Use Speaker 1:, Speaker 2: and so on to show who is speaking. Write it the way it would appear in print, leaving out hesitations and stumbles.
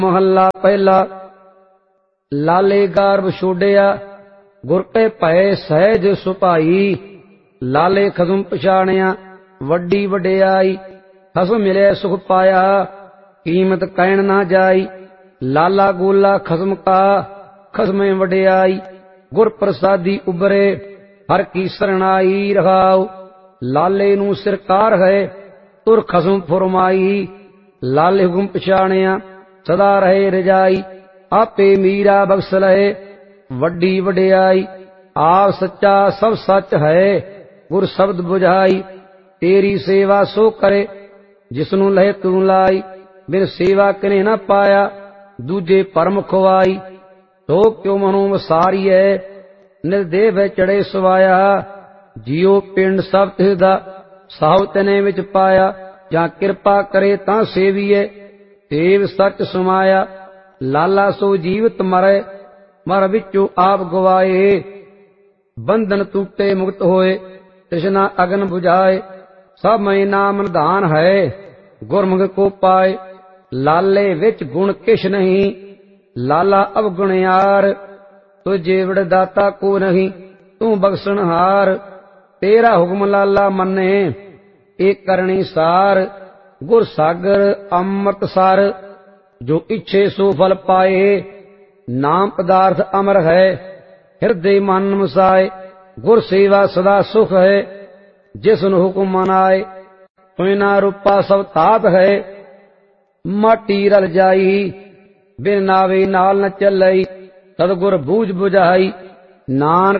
Speaker 1: महला पहला। लाले गार्भ छोड़िया गुर के भय सहज सुभाई। लाले खसम पछाणिया वड्डी वडियाई। खसम मिले सुख पाया कीमत कहन ना जाई। लाला गोला खसम का खसम वडियाई। गुर प्रसादी उबरे हर की शरणाई रहाओ। लाले नू सिरकार है तुर खसम फुरमाई। लाले हुकुम पछाणिया सदा रहे रजाई। आपे मीरा बख्श लहे वड्डी वडियाई। आप सच्चा सब सच है गुर शब्द बुझाई। तेरी सेवा सो करे जिसनू लहे तू लाई। बिन सेवा किने न पाया दूजे परम खुआई। तो क्यों मनो वसारिए निर्देव है चढ़े सवाया। जियो पिंड सब तिसदा साहु तने विच पाया। ਜਾਂ ਕਿਰਪਾ ਕਰੇ ਤਾਂ ਸੇਵੀਏ ਸੇਵ ਸੱਚ ਸਮਾਇਆ। ਲਾਲਾ ਸੋ ਜੀਵਤ ਮਰੈ ਮਰ ਵਿੱਚੋਂ ਆਪ ਗਵਾਏ। ਬੰਧਨ ਟੂਟੇ ਮੁਕਤ ਹੋਏ ਤ੍ਰਿਸ਼ਨਾ ਅਗਨ ਬੁਝਾਏ। ਸਭ ਮੈਂ ਨਾਮ ਨਿਧਾਨ ਹੈ ਗੁਰਮੁਖ ਕੋ ਪਾਏ। ਲਾਲੇ ਵਿੱਚ ਗੁਣ ਕਿਛ ਨਹੀਂ ਲਾਲਾ ਅਵਗੁਣਿਆਰ। ਤੁਝੇ ਵਡ ਦਾਤਾ ਕੋ ਨਹੀਂ ਤੂੰ ਬਖਸ਼ਣਹਾਰ। ਤੇਰਾ ਹੁਕਮ ਲਾਲਾ ਮੰਨੇ एक करणी सार। गुर सागर अमृत सार जो इच्छे सो फल पाए। नाम पदार्थ अमर है हृदय मन मसाए। गुर सेवा सदा सुख है जिसन हुक्म मनाए। तुना रूपा सब तात है माटी रल जाई। बिन नावे नाल न चलई सदगुर बूझ बुझाई। नानक